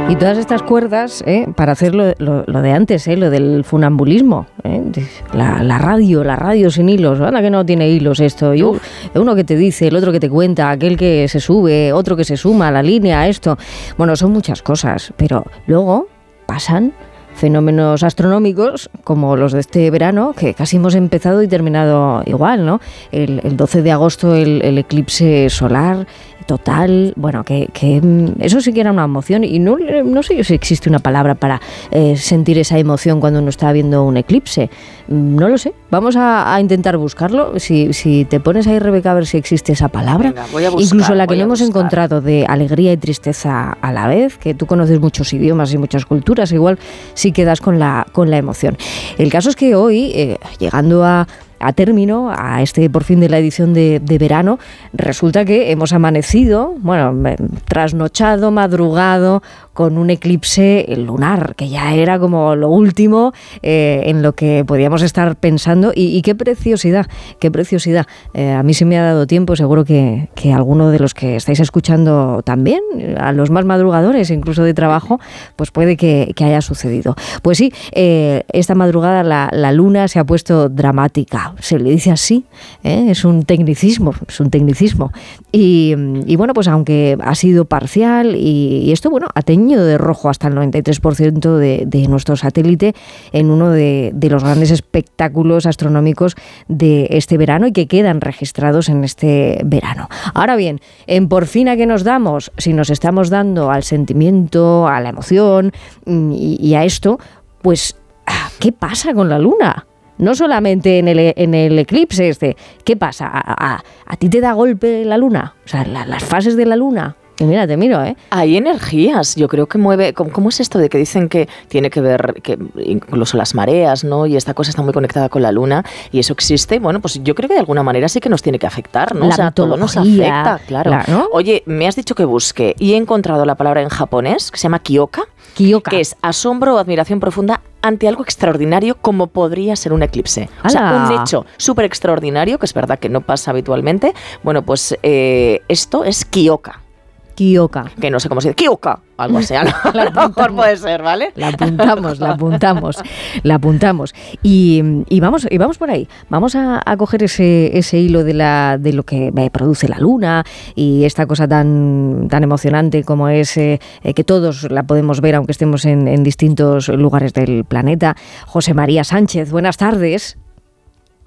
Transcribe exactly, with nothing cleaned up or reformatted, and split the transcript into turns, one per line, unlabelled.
Y todas estas cuerdas, ¿eh? para hacer lo, lo, lo de antes, ¿eh? lo del funambulismo, ¿eh? la, la radio, la radio sin hilos, anda que no tiene hilos esto, y uno que te dice, el otro que te cuenta, aquel que se sube, otro que se suma a la línea, esto. Bueno, son muchas cosas, pero luego pasan fenómenos astronómicos como los de este verano, que casi hemos empezado y terminado igual, ¿no? El, el doce de agosto el, el eclipse solar total, bueno, que, que eso sí que era una emoción y no, no sé si existe una palabra para eh, sentir esa emoción cuando uno está viendo un eclipse, no lo sé, vamos a, a intentar buscarlo, si, si te pones ahí, Rebeca, a ver si existe esa palabra.
Venga, voy a buscar,
incluso la que no hemos
buscar.
encontrado de alegría y tristeza a la vez, que tú conoces muchos idiomas y muchas culturas, igual sí quedas con la, con la emoción. El caso es que hoy, eh, llegando a a término, a este por fin de la edición de, de verano, resulta que hemos amanecido, bueno, trasnochado, madrugado, con un eclipse lunar, que ya era como lo último eh, en lo que podíamos estar pensando, y, y qué preciosidad, qué preciosidad. Eh, a mí sí me ha dado tiempo, seguro que, que alguno de los que estáis escuchando también, a los más madrugadores, incluso de trabajo, pues puede que, que haya sucedido. Pues sí, eh, esta madrugada la, la luna se ha puesto dramática, se le dice así, ¿eh? es un tecnicismo, es un tecnicismo. Y, y bueno, pues aunque ha sido parcial, y, y esto, bueno, ha tenido de rojo hasta el noventa y tres por ciento de, de nuestro satélite en uno de, de los grandes espectáculos astronómicos de este verano y que quedan registrados en este verano. Ahora bien, en por fin a qué nos damos, si nos estamos dando al sentimiento, a la emoción y, y a esto, pues ¿qué pasa con la luna? No solamente en el, en el eclipse este, ¿qué pasa? ¿A, a, a ti te da golpe la luna? O sea, la, las fases de la luna. Y mira, te miro, ¿eh?
Hay energías, yo creo que mueve... ¿Cómo, cómo es esto de que dicen que tiene que ver que incluso las mareas, ¿no? Y esta cosa está muy conectada con la luna y eso existe. Bueno, pues yo creo que de alguna manera sí que nos tiene que afectar, ¿no?
La
o sea, todo nos afecta, claro.
claro.
Oye, me has dicho que busque y he encontrado la palabra en japonés que se llama kyoka,
Kyoka,
que es asombro o admiración profunda ante algo extraordinario como podría ser un eclipse.
¡Hala!
O sea, un hecho súper extraordinario, que es verdad que no pasa habitualmente. Bueno, pues eh, esto es kyoka.
Kyoka.
Que no sé cómo se dice. Kyoka. Algo así. A lo mejor puede ser, ¿vale?
La apuntamos, la apuntamos, la apuntamos. Y, y, vamos, y vamos por ahí. Vamos a, a coger ese, ese hilo de, la, de lo que produce la luna y esta cosa tan, tan emocionante como es eh, que todos la podemos ver aunque estemos en, en distintos lugares del planeta. José María Sánchez, buenas tardes.